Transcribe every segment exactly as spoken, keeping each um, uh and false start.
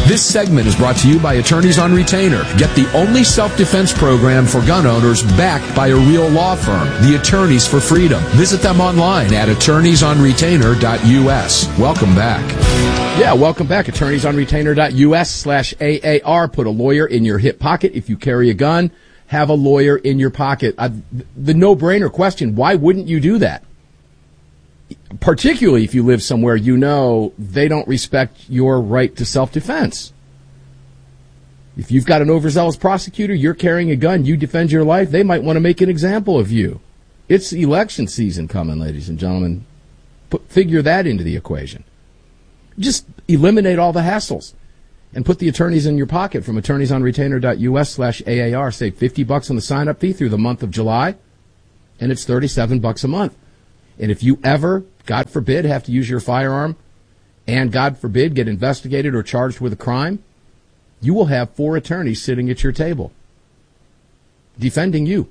This segment is brought to you by Attorneys on Retainer. Get the only self-defense program for gun owners backed by a real law firm, the Attorneys for Freedom. Visit them online at attorneys on retainer dot U S. Welcome back. Yeah, welcome back. attorneys on retainer dot U S slash A A R. Put a lawyer in your hip pocket. If you carry a gun, have a lawyer in your pocket. Uh, the no-brainer question, why wouldn't you do that? Particularly if you live somewhere you know they don't respect your right to self-defense. If you've got an overzealous prosecutor, you're carrying a gun, you defend your life, they might want to make an example of you. It's election season coming, ladies and gentlemen. Put, figure that into the equation. Just eliminate all the hassles and put the attorneys in your pocket from attorneys on retainer dot U S slash A A R. Save fifty bucks on the sign-up fee through the month of July, and it's thirty-seven bucks a month. And if you ever, God forbid, have to use your firearm and, God forbid, get investigated or charged with a crime, you will have four attorneys sitting at your table defending you.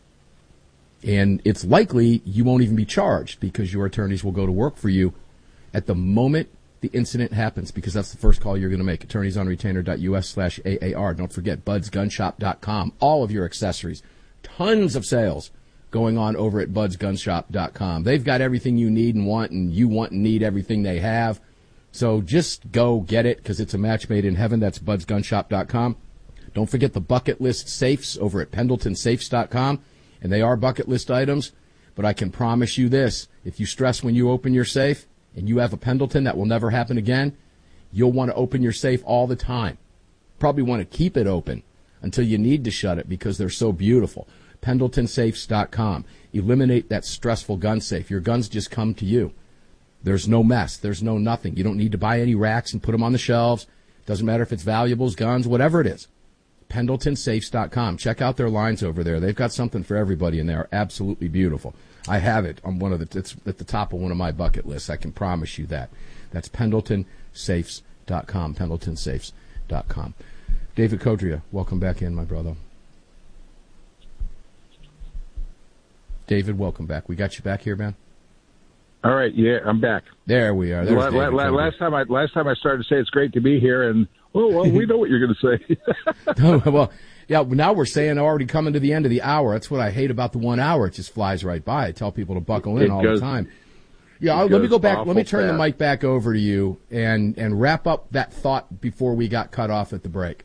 And it's likely you won't even be charged because your attorneys will go to work for you at the moment the incident happens, because that's the first call you're going to make. attorneys on retainer dot U S slash A A R. Don't forget buds gun shop dot com. All of your accessories. Tons of sales going on over at buds gun shop dot com. They've got everything you need and want, and you want and need everything they have. So just go get it, because it's a match made in heaven. That's buds gun shop dot com. Don't forget the bucket list safes over at pendleton safes dot com. And they are bucket list items, but I can promise you this. If you stress when you open your safe and you have a Pendleton that will never happen again, you'll want to open your safe all the time. Probably want to keep it open until you need to shut it because they're so beautiful. pendleton safes dot com. Eliminate that stressful gun safe. Your guns just come to you. There's no mess. There's no nothing. You don't need to buy any racks and put them on the shelves. Doesn't matter if it's valuables, guns, whatever it is. pendleton safes dot com. Check out their lines over there. They've got something for everybody, and they are absolutely beautiful. I have it on one of the, it's at the top of one of my bucket lists. I can promise you that. That's pendleton safes dot com. pendleton safes dot com. David Codrea, welcome back in, my brother. David, welcome back. We got you back here, man? All right, yeah, I'm back. There we are. La- la- la- last time I last time I started to say it's great to be here, and oh well, we know what you're going to say. oh, well, yeah. Now we're saying already coming to the end of the hour. That's what I hate about the one hour. It just flies right by. I tell people to buckle in it all goes, the time. Yeah, I'll, let me go back. Let me turn fast. the mic back over to you and and wrap up that thought before we got cut off at the break.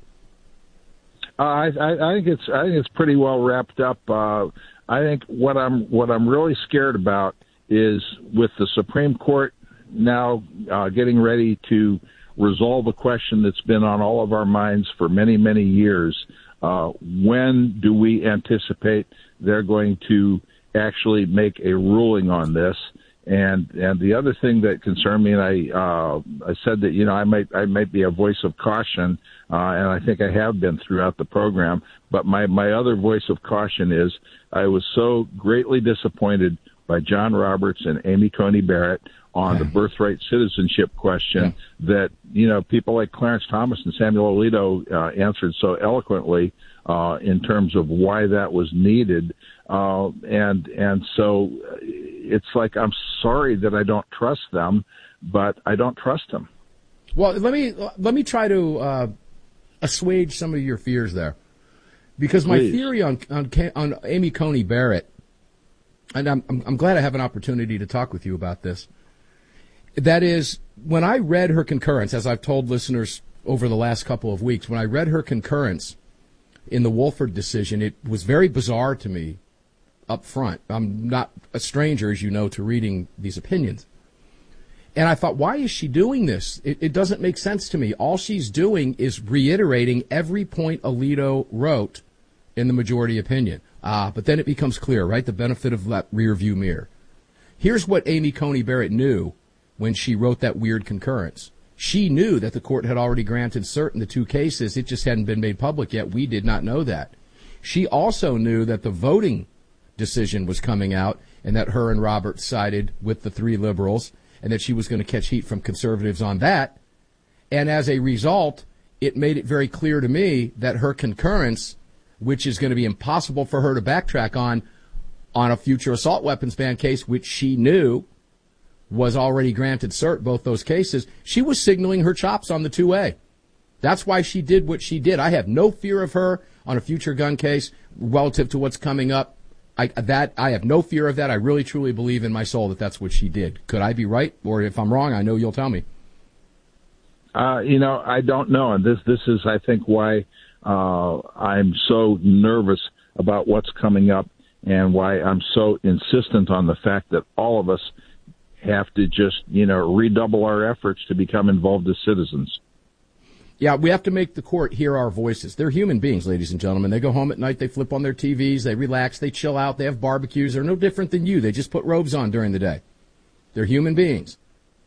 Uh, I, I, I think it's I think it's pretty well wrapped up. Uh, I think what I'm what I'm really scared about is with the Supreme Court now uh, getting ready to resolve a question that's been on all of our minds for many, many years. Uh, when do we anticipate they're going to actually make a ruling on this? And and the other thing that concerned me, and I uh, I said that you know I might I might be a voice of caution, uh, and I think I have been throughout the program. But my my other voice of caution is I was so greatly disappointed by John Roberts and Amy Coney Barrett on the birthright citizenship question yeah. that, you know, people like Clarence Thomas and Samuel Alito uh, answered so eloquently uh, in terms of why that was needed. Uh, and and so it's like I'm sorry that I don't trust them, but I don't trust them. Well, let me let me try to uh, assuage some of your fears there, because my Please. theory on on, on Amy Coney Barrett, and I'm, I'm glad I have an opportunity to talk with you about this. That is, when I read her concurrence, as I've told listeners over the last couple of weeks, when I read her concurrence in the Wolford decision, it was very bizarre to me up front. I'm not a stranger, as you know, to reading these opinions. And I thought, why is she doing this? It, it doesn't make sense to me. All she's doing is reiterating every point Alito wrote in the majority opinion. Ah, but then it becomes clear, right? The benefit of that rear view mirror. Here's what Amy Coney Barrett knew when she wrote that weird concurrence. She knew that the court had already granted cert in the two cases. It just hadn't been made public yet. We did not know that. She also knew that the voting decision was coming out and that her and Roberts sided with the three liberals and that she was going to catch heat from conservatives on that. And as a result, it made it very clear to me that her concurrence, which is going to be impossible for her to backtrack on, on a future assault weapons ban case, which she knew was already granted cert, both those cases, she was signaling her chops on the two A. That's why she did what she did. I have no fear of her on a future gun case relative to what's coming up. I, that I have no fear of that. I really, truly believe in my soul that that's what she did. Could I be right? Or if I'm wrong, I know you'll tell me. Uh, you know, I don't know. And this, this is, I think, why uh, I'm so nervous about what's coming up and why I'm so insistent on the fact that all of us have to just, you know, redouble our efforts to become involved as citizens. Yeah, we have to make the court hear our voices. They're human beings, ladies and gentlemen. They go home at night, they flip on their T Vs, they relax, they chill out, they have barbecues. They're no different than you. They just put robes on during the day. They're human beings.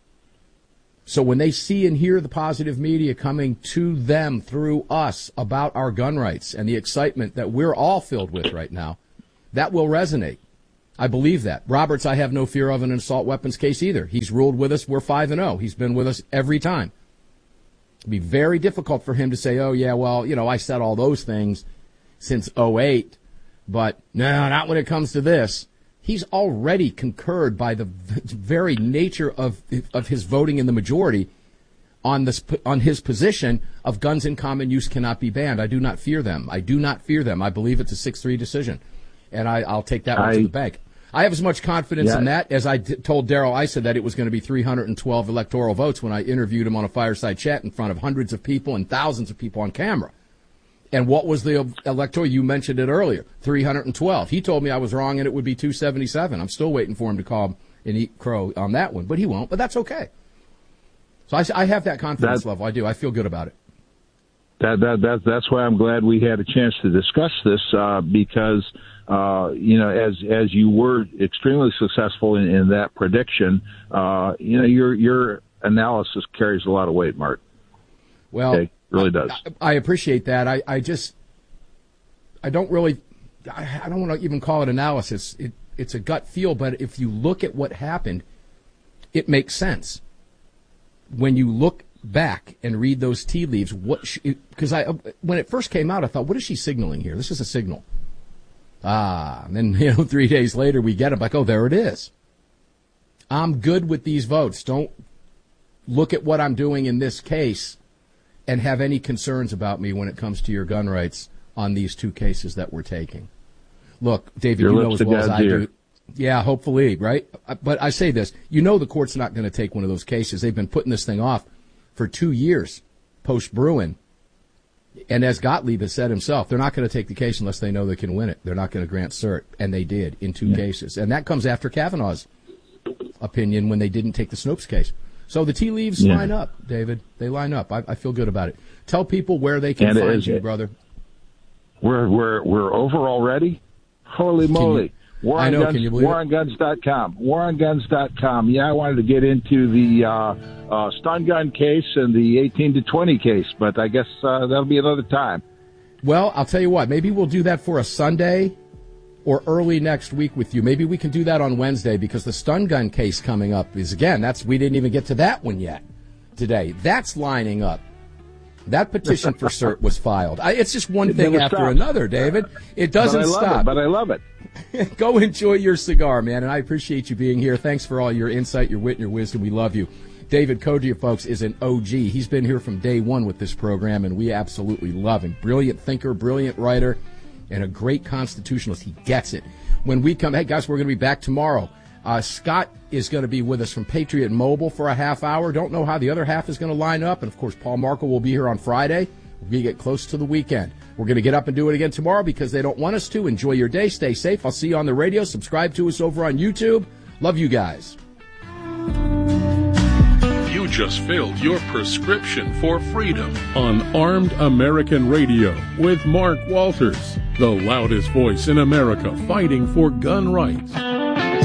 So when they see and hear the positive media coming to them through us about our gun rights and the excitement that we're all filled with right now, that will resonate. I believe that. Roberts, I have no fear of in an assault weapons case either. He's ruled with us. We're five and oh. He's been with us every time. It'd be very difficult for him to say, oh, yeah, well, you know, I said all those things since oh eight, but no, not when it comes to this. He's already concurred by the very nature of of his voting in the majority on this on his position of guns in common use cannot be banned. I do not fear them. I do not fear them. I believe it's a six three decision, and I, I'll take that one I, to the bank. I have as much confidence yeah. in that as I d- told Darrell Issa that it was going to be three hundred twelve electoral votes when I interviewed him on a fireside chat in front of hundreds of people and thousands of people on camera. And what was the electoral? You mentioned it earlier, three hundred twelve. He told me I was wrong and it would be two seventy-seven. I'm still waiting for him to call and eat crow on that one, but he won't. But that's okay. So I, I have that confidence that, level. I do. I feel good about it. That, that, that, that's why I'm glad we had a chance to discuss this uh, because, uh, you know, as as you were extremely successful in, in that prediction, uh, you know, your your analysis carries a lot of weight, Mark. Well, okay. Really does. I, I appreciate that. I, I just, I don't really, I, I don't want to even call it analysis. It, it's a gut feel, but if you look at what happened, it makes sense. When you look back and read those tea leaves, what, because I, when it first came out, I thought, what is she signaling here? This is a signal. Ah, and then, you know, three days later we get it, like, oh, there it is. I'm good with these votes. Don't look at what I'm doing in this case and have any concerns about me when it comes to your gun rights on these two cases that we're taking. Look, David, your you know as well as I do. Here. Yeah, hopefully, right? But I say this, you know the court's not going to take one of those cases. They've been putting this thing off for two years post-Bruin. And as Gottlieb has said himself, they're not going to take the case unless they know they can win it. They're not going to grant cert, and they did in two yeah. cases. And that comes after Kavanaugh's opinion when they didn't take the Snopes case. So the tea leaves yeah. line up, David. They line up. I, I feel good about it. Tell people where they can and find you, brother. We're we're we're over already. Holy moly! You, War on I know. Guns, can you believe war on guns dot com. war on guns dot com. Yeah, I wanted to get into the uh, uh, stun gun case and the eighteen to twenty case, but I guess uh, that'll be another time. Well, I'll tell you what. Maybe we'll do that for a Sunday or early next week with you. Maybe we can do that on Wednesday because the stun gun case coming up is, again, that's we didn't even get to that one yet today. That's lining up. That petition for cert was filed. I, it's just one it thing after stops. another, David. It doesn't but stop. It, but I love it. Go enjoy your cigar, man, and I appreciate you being here. Thanks for all your insight, your wit, and your wisdom. We love you. David Codier, folks, is an O G. He's been here from day one with this program, and we absolutely love him. Brilliant thinker, brilliant writer, and a great constitutionalist. He gets it. When we come, hey, guys, we're going to be back tomorrow. Uh, Scott is going to be with us from Patriot Mobile for a half hour. Don't know how the other half is going to line up. And, of course, Paul Markle will be here on Friday. We get close to the weekend. We're going to get up and do it again tomorrow because they don't want us to. Enjoy your day. Stay safe. I'll see you on the radio. Subscribe to us over on YouTube. Love you guys. You just filled your prescription for freedom on Armed American Radio with Mark Walters, the loudest voice in America fighting for gun rights.